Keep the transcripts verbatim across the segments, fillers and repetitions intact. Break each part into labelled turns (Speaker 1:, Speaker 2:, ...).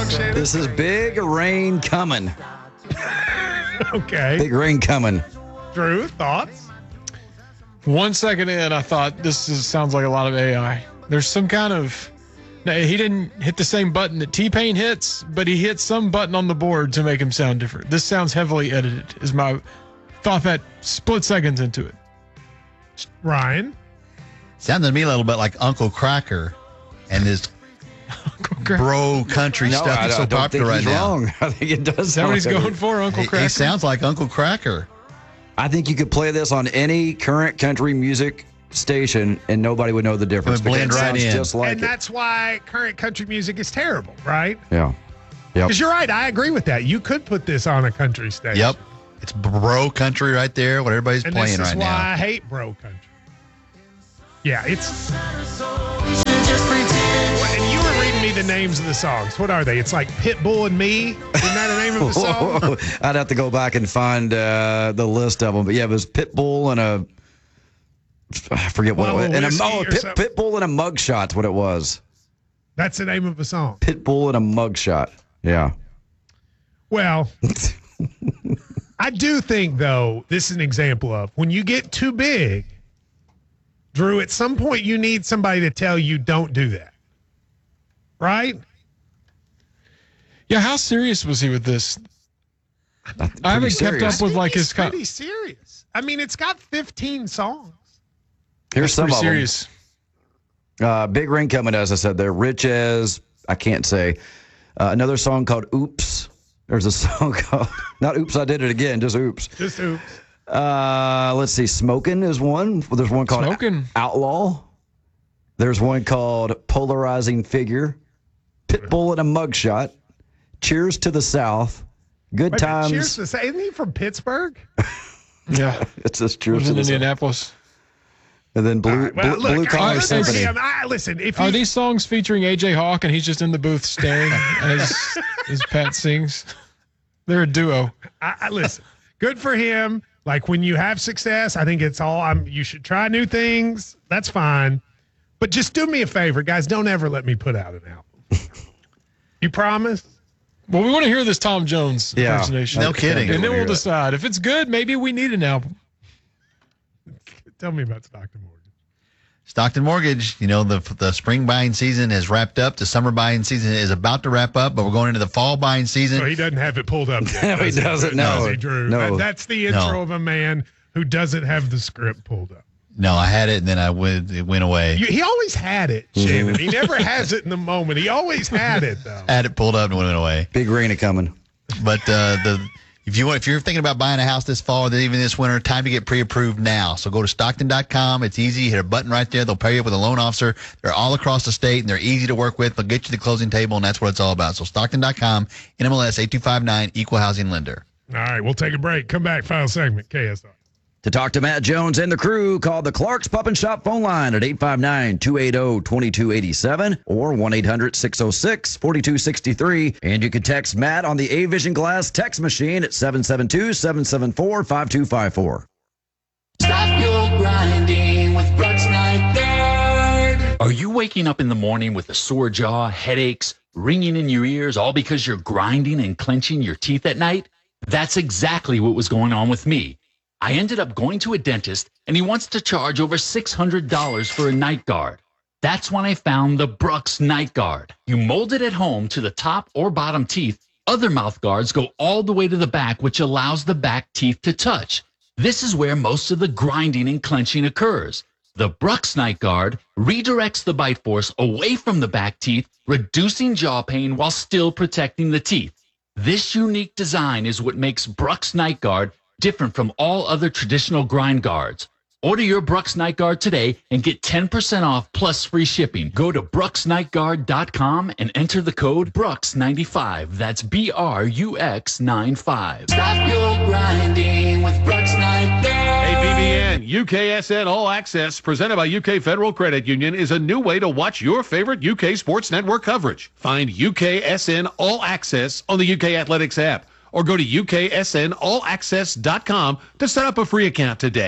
Speaker 1: song, Shannon?
Speaker 2: This is Big Rain Coming.
Speaker 1: Okay.
Speaker 2: Big Rain Coming.
Speaker 1: Drew, thoughts?
Speaker 3: One second in, I thought this is, sounds like a lot of A I. There's some kind of. No, he didn't hit the same button that T-Pain hits, but he hit some button on the board to make him sound different. This sounds heavily edited, is my thought that split seconds into it.
Speaker 1: Ryan?
Speaker 4: Sounded to me a little bit like Uncle Cracker and his bro country
Speaker 2: No,
Speaker 4: stuff
Speaker 2: I,
Speaker 4: is so
Speaker 2: I don't
Speaker 4: popular
Speaker 2: think
Speaker 4: right
Speaker 2: he's
Speaker 4: now.
Speaker 2: wrong. I think it does.
Speaker 3: Is that what he's
Speaker 2: sound
Speaker 3: going
Speaker 2: heavy.
Speaker 3: for, Uncle
Speaker 4: He,
Speaker 3: Cracker?
Speaker 4: he sounds like Uncle Cracker.
Speaker 2: I think you could play this on any current country music station and nobody would know the difference.
Speaker 4: It would blend
Speaker 2: because it
Speaker 4: right
Speaker 2: sounds
Speaker 4: in.
Speaker 2: just like
Speaker 1: and
Speaker 2: it.
Speaker 1: that's why current country music is terrible, right?
Speaker 2: Yeah. Yep.
Speaker 1: Because you're right. I agree with that. You could put this on a country station.
Speaker 4: Yep. It's bro country right there, what everybody's
Speaker 1: And
Speaker 4: playing
Speaker 1: this is
Speaker 4: right
Speaker 1: why
Speaker 4: now.
Speaker 1: I hate bro country. Yeah, it's. And you were reading me the names of the songs. What are they? It's like Pitbull and Me. Isn't that the name of the song?
Speaker 2: I'd have to go back and find uh, the list of them. But yeah, it was Pitbull and a. I forget what
Speaker 1: Well,
Speaker 2: it was. And a,
Speaker 1: whiskey
Speaker 2: oh,
Speaker 1: or
Speaker 2: Pit,
Speaker 1: something.
Speaker 2: Pitbull and a mugshot's what it was.
Speaker 1: That's the name of a song.
Speaker 2: Pitbull and a mugshot. Yeah.
Speaker 1: Well, I do think, though, this is an example of when you get too big, Drew, at some point you need somebody to tell you don't do that. Right?
Speaker 3: Yeah, how serious was he with this? I haven't kept
Speaker 2: serious.
Speaker 3: up with like
Speaker 1: It's
Speaker 3: his. co-
Speaker 1: pretty serious. I mean, it's got fifteen songs.
Speaker 2: Here's some
Speaker 3: Pretty
Speaker 2: of them.
Speaker 3: serious.
Speaker 2: Uh, Big Rain Coming, as I said, they're rich as, I can't say. Uh, another song called Oops. There's a song called, not Oops, I Did It Again, just Oops.
Speaker 1: Just oops.
Speaker 2: Uh, let's see, Smokin' is one. There's one called
Speaker 3: Smokin'.
Speaker 2: Outlaw. There's one called Polarizing Figure. Pitbull and a Mugshot. Cheers to the South. Good
Speaker 1: Wait,
Speaker 2: Times.
Speaker 1: Cheers to say, isn't he from Pittsburgh?
Speaker 3: Yeah,
Speaker 2: It's just Cheers
Speaker 3: lives
Speaker 2: to
Speaker 3: in
Speaker 2: the South.
Speaker 3: Indianapolis.
Speaker 2: And then Blue,
Speaker 1: All right, well,
Speaker 2: Blue,
Speaker 1: look,
Speaker 2: Blue Collar
Speaker 1: I,
Speaker 2: Symphony.
Speaker 1: listen, I, listen, if
Speaker 3: Are
Speaker 1: you,
Speaker 3: these songs featuring A J Hawk and he's just in the booth staring as as Pat sings? They're a duo.
Speaker 1: I, I, listen, good for him. Like when you have success, I think it's all. I'm. You should try new things. That's fine, but just do me a favor, guys. Don't ever let me put out an album. You promise?
Speaker 3: Well, we want to hear this Tom Jones
Speaker 2: Yeah.
Speaker 3: impersonation.
Speaker 4: No kidding.
Speaker 3: And then we'll
Speaker 2: Hear that.
Speaker 3: decide. If it's good, maybe we need an album.
Speaker 1: Tell me about Stockton Morgan.
Speaker 4: Stockton Mortgage, you know, the the spring buying season is wrapped up. The summer buying season is about to wrap up, but we're going into the fall buying season.
Speaker 1: So he doesn't have it pulled up yet.
Speaker 2: No, he
Speaker 1: does
Speaker 2: doesn't. No.
Speaker 1: Does he, Drew?
Speaker 2: No.
Speaker 1: That- that's the intro
Speaker 4: No.
Speaker 1: of a man who doesn't have the script pulled up.
Speaker 4: No, I had it and then I went, it went away.
Speaker 1: You, he always had it, Shannon. He never has it in the moment. He always had it, though.
Speaker 4: I had it pulled up and it went away.
Speaker 2: Big Rain a coming.
Speaker 4: But uh, the if you want, if you're thinking about buying a house this fall or even this winter, time to get pre-approved now. So go to Stockton dot com. It's easy. Hit a button right there. They'll pair you up with a loan officer. They're all across the state and they're easy to work with. They'll get you to the closing table, and that's what it's all about. So Stockton dot com, N M L S eight two five nine, Equal Housing Lender.
Speaker 1: All right, we'll take a break. Come back, final segment, K S R.
Speaker 2: To talk to Matt Jones and the crew, call the Clark's Pup and Shop phone line at eight five nine, two eight zero, two two eight seven or one eight hundred, six oh six, four two six three. And you can text Matt on the A-Vision Glass text machine at seven seven two, seven seven four, five two five four.
Speaker 5: Stop your grinding with Brooks Night Guard. Are you waking up in the morning with a sore jaw, headaches, ringing in your ears, all because you're grinding and clenching your teeth at night? That's exactly what was going on with me. I ended up going to a dentist, and he wants to charge over six hundred dollars for a night guard. That's when I found the Brooks Night Guard. You mold it at home to the top or bottom teeth. Other mouth guards go all the way to the back, which allows the back teeth to touch. This is where most of the grinding and clenching occurs. The Brooks Night Guard redirects the bite force away from the back teeth, reducing jaw pain while still protecting the teeth. This unique design is what makes Brooks Night Guard different from all other traditional grind guards. Order your Brooks Night Guard today and get ten percent off plus free shipping. Go to brooks night guard dot com and enter the code Brooks ninety-five. That's B R U X ninety-five. Stop your grinding with Brooks Night Guard.
Speaker 6: Hey, B B N, U K S N All Access, presented by U K Federal Credit Union, is a new way to watch your favorite U K Sports Network coverage. Find U K S N All Access on the U K Athletics app, or go to U K S N all access dot com to set up a free account today.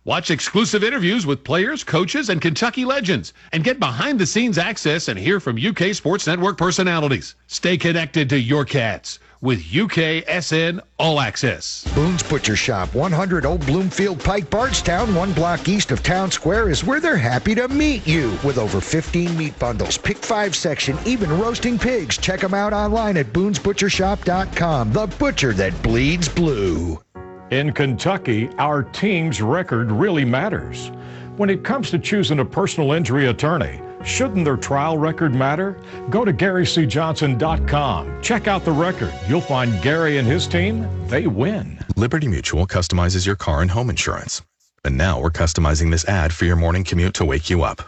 Speaker 6: Watch exclusive interviews with players, coaches, and Kentucky legends, and get behind-the-scenes access and hear from U K Sports Network personalities. Stay connected to your Cats with U K S N All Access.
Speaker 7: Boone's Butcher Shop, one hundred Old Bloomfield Pike, Bardstown, one block east of Town Square, is where they're happy to meet you. With over fifteen meat bundles, pick five section, even roasting pigs. Check them out online at boons butcher shop dot com. The butcher that bleeds blue.
Speaker 8: In Kentucky, our team's record really matters. When it comes to choosing a personal injury attorney, shouldn't their trial record matter? Go to Gary C Johnson dot com. Check out the record. You'll find Gary and his team, they win.
Speaker 9: Liberty Mutual customizes your car and home insurance. And now we're customizing this ad for your morning commute to wake you up,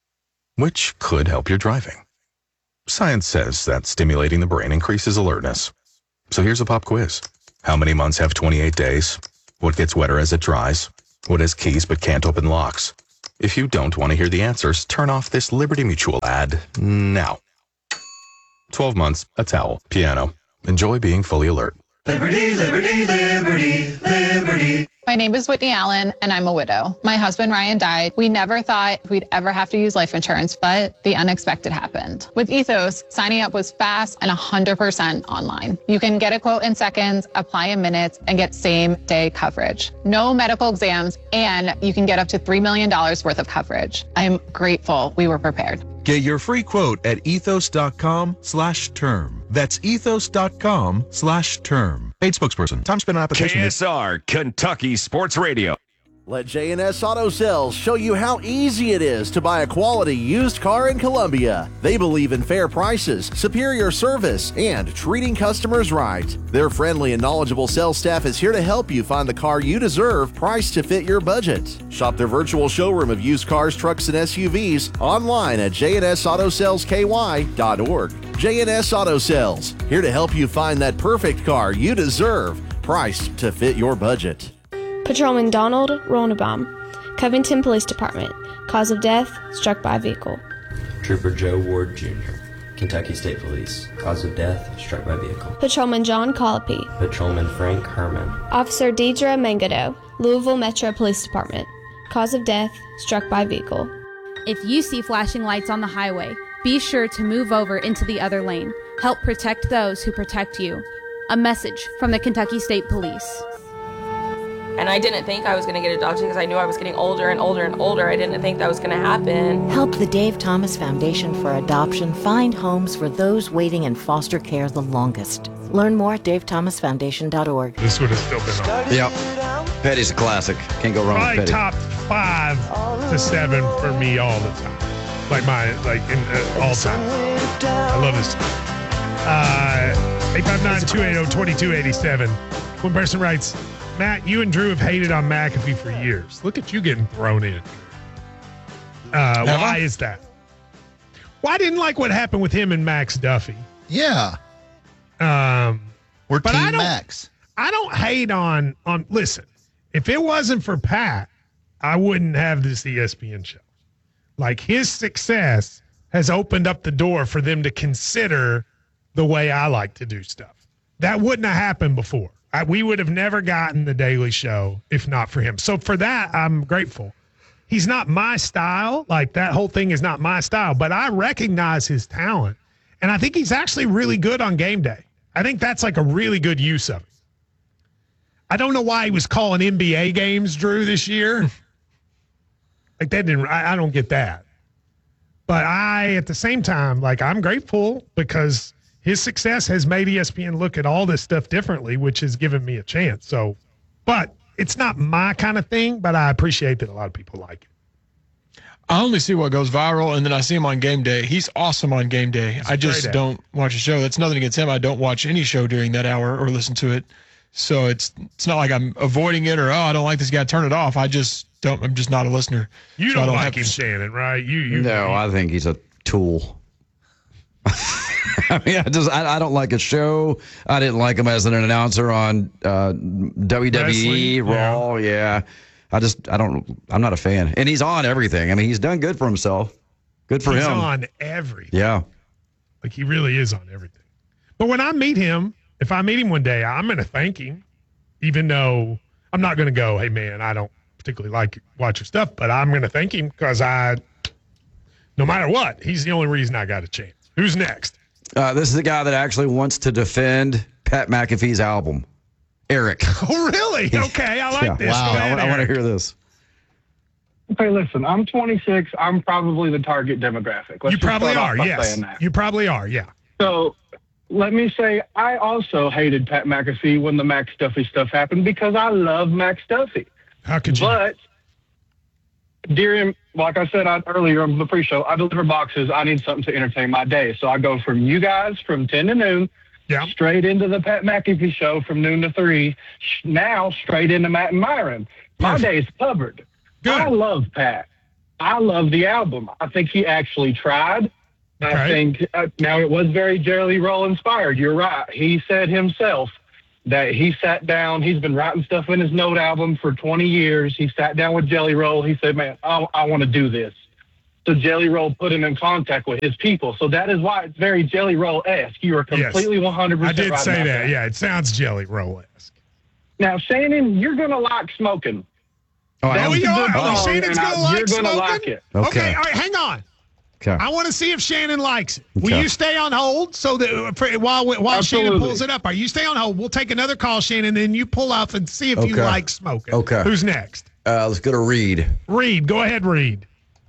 Speaker 9: which could help your driving. Science says that stimulating the brain increases alertness. So here's a pop quiz. How many months have twenty-eight days? What gets wetter as it dries? What has keys but can't open locks? If you don't want to hear the answers, turn off this Liberty Mutual ad now. twelve months, a towel, piano. Enjoy being fully alert.
Speaker 10: Liberty, liberty, liberty, liberty. My name is Whitney Allen, and I'm a widow. My husband, Ryan, died. We never thought we'd ever have to use life insurance, but the unexpected happened. With Ethos, signing up was fast and one hundred percent online. You can get a quote in seconds, apply in minutes, and get same-day coverage. No medical exams, and you can get up to three million dollars worth of coverage. I'm grateful we were prepared.
Speaker 11: Get your free quote at ethos.com slash term. That's ethos.com slash term. Paid spokesperson. Time spent on application.
Speaker 12: K S R, Kentucky Sports Radio.
Speaker 13: Let J and S Auto Sales show you how easy it is to buy a quality used car in Columbia. They believe in fair prices, superior service, and treating customers right. Their friendly and knowledgeable sales staff is here to help you find the car you deserve, priced to fit your budget. Shop their virtual showroom of used cars, trucks, and S U Vs online at j n s auto sales k y dot org. J and S Auto Sales, here to help you find that perfect car you deserve, priced to fit your budget.
Speaker 14: Patrolman Donald Ronnebaum, Covington Police Department. Cause of death, struck by vehicle.
Speaker 15: Trooper Joe Ward Junior, Kentucky State Police. Cause of death, struck by vehicle.
Speaker 14: Patrolman John Colopy.
Speaker 15: Patrolman Frank Herman.
Speaker 14: Officer Deidre Mangado, Louisville Metro Police Department. Cause of death, struck by vehicle.
Speaker 16: If you see flashing lights on the highway, be sure to move over into the other lane. Help protect those who protect you. A message from the Kentucky State Police.
Speaker 17: And I didn't think I was going to get adopted because I knew I was getting older and older and older. I didn't think that was going to happen.
Speaker 18: Help the Dave Thomas Foundation for Adoption find homes for those waiting in foster care the longest. Learn more at dave thomas foundation dot org.
Speaker 1: This would have still been on.
Speaker 2: Yep. Petty's a classic. Can't go wrong
Speaker 1: Probably
Speaker 2: with Petty.
Speaker 1: top five to seven for me all the time. Like my, like in uh, all time. I love this. Uh, eight five nine, two eight zero, two two eight seven. One person writes, Matt, you and Drew have hated on McAfee for years. Look at you getting thrown in. Uh, why is that? Well, I didn't like what happened with him and Max Duffy.
Speaker 4: Yeah.
Speaker 1: Um,
Speaker 4: We're
Speaker 1: but
Speaker 4: Team
Speaker 1: I don't,
Speaker 4: Max.
Speaker 1: I don't hate on, on, listen, if it wasn't for Pat, I wouldn't have this E S P N show. Like, his success has opened up the door for them to consider the way I like to do stuff. That wouldn't have happened before. I, we would have never gotten the Daily Show if not for him. So for that, I'm grateful. He's not my style. Like, that whole thing is not my style, but I recognize his talent. And I think he's actually really good on game day. I think that's like a really good use of it. I don't know why he was calling N B A games, Drew, this year. Like, that didn't, I, I don't get that. But I, at the same time, like, I'm grateful because his success has made E S P N look at all this stuff differently, which has given me a chance. So, but it's not my kind of thing, but I appreciate that a lot of people like it.
Speaker 3: I only see what goes viral, and then I see him on game day. He's awesome on game day.
Speaker 1: He's
Speaker 3: I just don't watch a show. That's nothing against him. I don't watch any show during that hour or listen to it. So it's it's not like I'm avoiding it or, oh, I don't like this guy, turn it off. I just don't, I'm just not a listener.
Speaker 1: You
Speaker 3: so
Speaker 1: don't,
Speaker 3: don't
Speaker 1: like
Speaker 3: have
Speaker 1: him,
Speaker 3: to,
Speaker 1: Shannon, right? You, you,
Speaker 2: no,
Speaker 1: you,
Speaker 2: I think he's a tool. I mean, I just I, I don't like a show. I didn't like him as an announcer on uh, W W E,
Speaker 1: Wrestling,
Speaker 2: Raw. Yeah. yeah, I just I don't. I'm not a fan. And he's on everything. I mean, he's done good for himself. Good for
Speaker 1: he's
Speaker 2: him.
Speaker 1: He's on everything.
Speaker 2: Yeah,
Speaker 1: like he really is on everything. But when I meet him, if I meet him one day, I'm going to thank him, even though I'm not going to go, hey man, I don't particularly like watch your stuff, but I'm going to thank him because I, no matter what, he's the only reason I got a chance. Who's next?
Speaker 2: Uh, this is the guy that actually wants to defend Pat McAfee's album, Eric.
Speaker 1: Oh, really? Okay, I like
Speaker 2: Yeah.
Speaker 1: this.
Speaker 2: Wow.
Speaker 1: Go ahead,
Speaker 2: I, I want to
Speaker 1: Eric.
Speaker 2: hear this.
Speaker 19: Okay, listen, I'm twenty-six. I'm probably the target demographic. Let's
Speaker 1: You
Speaker 19: just
Speaker 1: probably
Speaker 19: start off
Speaker 1: are,
Speaker 19: by
Speaker 1: yes.
Speaker 19: saying that.
Speaker 1: You probably are, yeah.
Speaker 19: So let me say, I also hated Pat McAfee when the Mac Stuffy stuff happened because I love Mac Stuffy.
Speaker 1: How could you?
Speaker 19: But during, like I said I, earlier on the pre-show, I deliver boxes. I need something to entertain my day. So I go from you guys from ten to noon,
Speaker 1: yeah.
Speaker 19: straight into the Pat McAfee show from noon to three, sh- now straight into Matt and Myron. My day's covered.
Speaker 1: Good.
Speaker 19: I love Pat. I love the album. I think he actually tried. I
Speaker 1: Okay.
Speaker 19: think, uh, now it was very Jelly Roll inspired. You're right. He said himself that he sat down. He's been writing stuff in his note album for twenty years. He sat down with Jelly Roll. He said, man, I, I want to do this. So Jelly Roll put him in contact with his people. So that is why it's very Jelly Roll-esque. You are completely
Speaker 1: Yes.
Speaker 19: one hundred percent
Speaker 1: I did
Speaker 19: right
Speaker 1: say
Speaker 19: about
Speaker 1: that. Yeah, it sounds Jelly Roll-esque.
Speaker 19: Now, Shannon, you're going to like smoking.
Speaker 2: Oh, I
Speaker 19: That
Speaker 2: am?
Speaker 19: was a
Speaker 1: you are.
Speaker 19: good
Speaker 1: Oh,
Speaker 19: song,
Speaker 1: Shannon's
Speaker 19: and I-
Speaker 1: gonna like
Speaker 19: You're going to
Speaker 1: smoking?
Speaker 19: like it.
Speaker 1: Okay.
Speaker 2: Okay.
Speaker 1: All right, hang on.
Speaker 2: Okay.
Speaker 1: I want to see if Shannon likes it. Will
Speaker 2: Okay.
Speaker 1: you stay on hold so that for, while while Shannon
Speaker 19: Absolutely.
Speaker 1: pulls it up? Are you stay on hold? We'll take another call, Shannon, then you pull up and see if you
Speaker 2: Okay.
Speaker 1: like smoking.
Speaker 2: Okay.
Speaker 1: Who's next?
Speaker 2: Uh, let's go to Reed.
Speaker 1: Reed. Go ahead, Reed.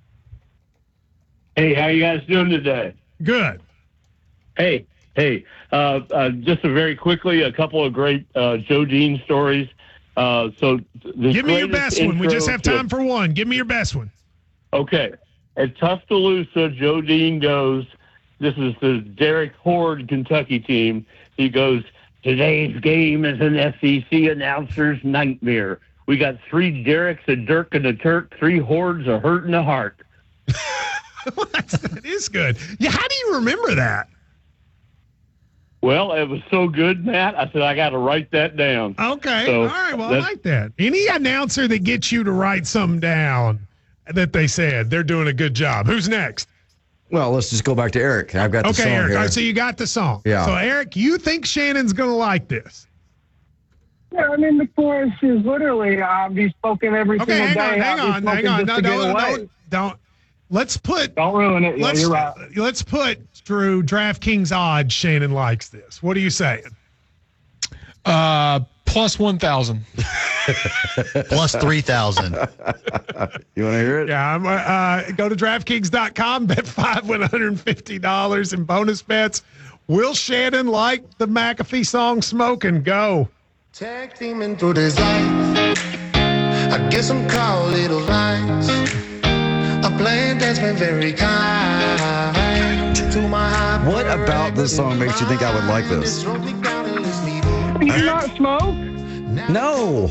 Speaker 20: Hey, how you guys doing today?
Speaker 1: Good.
Speaker 20: Hey, hey, uh, uh, just a very quickly, a couple of great uh, Joe Dean stories. Uh, so the
Speaker 1: Give me your
Speaker 20: greatest
Speaker 1: best one. We
Speaker 20: intro
Speaker 1: just have
Speaker 20: to-
Speaker 1: time for one. Give me your best one.
Speaker 20: Okay. At Tuscaloosa, Joe Dean goes, this is the Derek Horde Kentucky team. He goes, today's game is an S E C announcer's nightmare. We got three Dereks, a Dirk, and a Turk, three Hordes, a hurt and a heart.
Speaker 1: That's, that is good. Yeah, how do you remember that?
Speaker 20: Well, it was so good, Matt. I said, I got to write that down.
Speaker 1: Okay.
Speaker 20: So
Speaker 1: All right. Well, I
Speaker 20: that's-
Speaker 1: like that. Any announcer that gets you to write something down that they said, they're doing a good job. Who's next?
Speaker 2: Well, let's just go back to Eric. I've got the
Speaker 1: Okay,
Speaker 2: song
Speaker 1: Eric.
Speaker 2: here.
Speaker 1: All right, so you got the song.
Speaker 2: Yeah.
Speaker 1: So, Eric, you think Shannon's going to like this?
Speaker 19: Yeah, I mean, the chorus is literally, I'll be smoking every
Speaker 1: Okay,
Speaker 19: single
Speaker 1: hang
Speaker 19: day.
Speaker 1: on, hang
Speaker 19: I'll be
Speaker 1: on, hang
Speaker 19: smoking
Speaker 1: on.
Speaker 19: just
Speaker 1: No,
Speaker 19: to get
Speaker 1: no,
Speaker 19: away.
Speaker 1: don't, don't. Let's put.
Speaker 19: Don't ruin it. Yeah,
Speaker 1: let's,
Speaker 19: you're right.
Speaker 1: Let's put, Drew, DraftKings odds Shannon likes this. What are you saying?
Speaker 3: Uh, plus one thousand.
Speaker 4: Plus three thousand.
Speaker 2: You want to hear it?
Speaker 1: Yeah, I'm, uh, uh, go to DraftKings dot com, bet five, win one hundred fifty dollars in bonus bets. Will Shannon like the McAfee song Smoking? Go.
Speaker 21: Tag teaming through this life. I guess I'm called Little Vice. A plan that's been very kind to my high.
Speaker 2: What about this song makes you think I would like this?
Speaker 19: You do not smoke?
Speaker 2: No.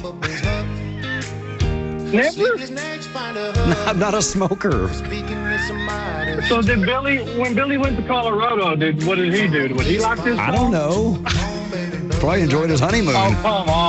Speaker 19: Never?
Speaker 2: I'm not a smoker.
Speaker 19: So did Billy, when Billy went to Colorado, did what did he do? Would he like this song?
Speaker 2: I don't know. Probably enjoyed his honeymoon.
Speaker 19: Oh, come on.